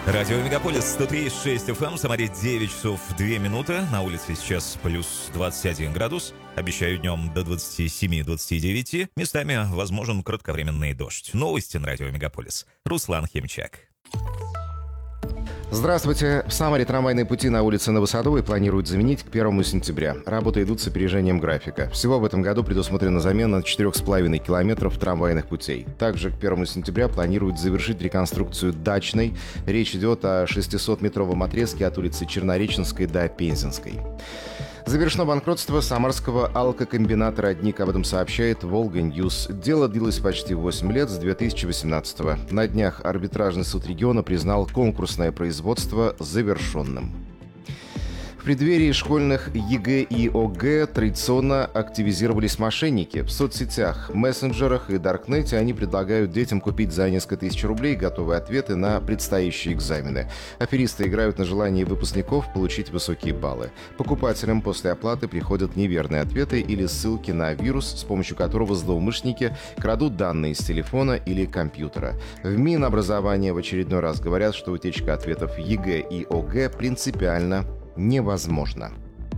Радио Мегаполис 103,6 FM, в Самаре 9 часов 2 минуты. На улице сейчас плюс 21 градус. Обещаю днем до 27-29. Местами возможен кратковременный дождь. Новости на Радио Мегаполис. Руслан Химчак. Здравствуйте. В Самаре трамвайные пути на улице Новосадовой планируют заменить к 1 сентября. Работы идут с опережением графика. Всего в этом году предусмотрена замена 4,5 километров трамвайных путей. Также к 1 сентября планируют завершить реконструкцию Дачной. Речь идет о 600-метровом отрезке от улицы Чернореченской до Пензенской. Завершено банкротство самарского алкокомбината «Родник». Об этом сообщает «Волга-Ньюс». Дело длилось почти 8 лет, с 2018-го. На днях арбитражный суд региона признал конкурсное производство завершенным. В преддверии школьных ЕГЭ и ОГЭ традиционно активизировались мошенники. В соцсетях, мессенджерах и даркнете они предлагают детям купить за несколько тысяч рублей готовые ответы на предстоящие экзамены. Аферисты играют на желании выпускников получить высокие баллы. Покупателям после оплаты приходят неверные ответы или ссылки на вирус, с помощью которого злоумышленники крадут данные с телефона или компьютера. В Минобразования в очередной раз говорят, что утечка ответов ЕГЭ и ОГЭ принципиально невозможно.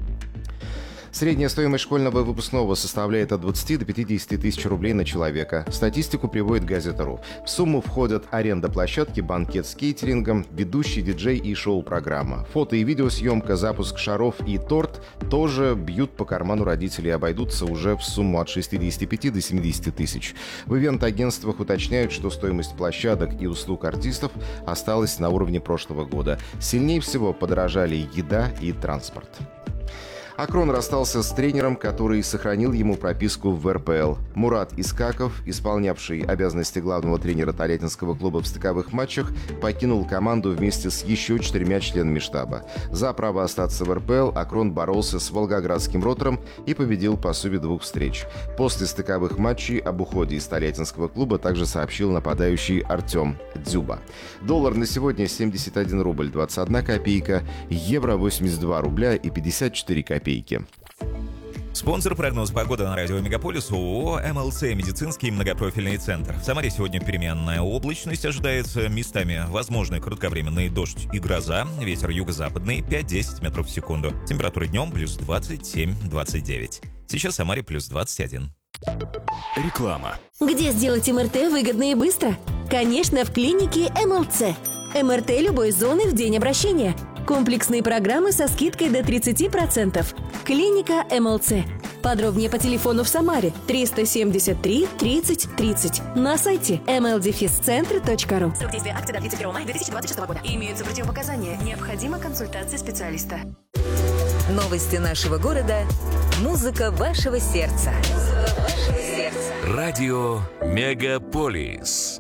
Средняя стоимость школьного выпускного составляет от 20 до 50 тысяч рублей на человека. Статистику приводит газета.ру. В сумму входят аренда площадки, банкет с кейтерингом, ведущий диджей и шоу-программа. Фото- и видеосъемка, запуск шаров и торт тоже бьют по карману родителей и обойдутся уже в сумму от 65 до 70 тысяч. В ивент-агентствах уточняют, что стоимость площадок и услуг артистов осталась на уровне прошлого года. Сильнее всего подорожали еда и транспорт. Акрон расстался с тренером, который сохранил ему прописку в РПЛ. Мурат Искаков, исполнявший обязанности главного тренера Тольяттинского клуба в стыковых матчах, покинул команду вместе с еще 4 членами штаба. За право остаться в РПЛ Акрон боролся с волгоградским «Ротором» и победил по сумме 2 встреч. После стыковых матчей об уходе из Тольяттинского клуба также сообщил нападающий Артем Дзюба. Доллар на сегодня 71 рубль 21 копейка, евро 82 рубля и 54 копейки. Спонсор прогноза погоды на радио Мегаполис ООО «МЛЦ» медицинский многопрофильный центр. В Самаре сегодня переменная облачность ожидается, местами возможны кратковременный дождь и гроза, ветер юго-западный 5-10 метров в секунду. Температура днем плюс 27-29. Сейчас в Самаре плюс 21. Реклама. Где сделать МРТ выгодно и быстро? Конечно, в клинике МЛЦ. МРТ любой зоны в день обращения. Комплексные программы со скидкой до 30%. Клиника МЛЦ. Подробнее по телефону в Самаре 373 30 30. На сайте mldefiscentre.ru. Срок действия акции до 31 мая 2026 года. Имеются противопоказания. Необходима консультация специалиста. Новости нашего города. Музыка вашего сердца. Радио Мегаполис.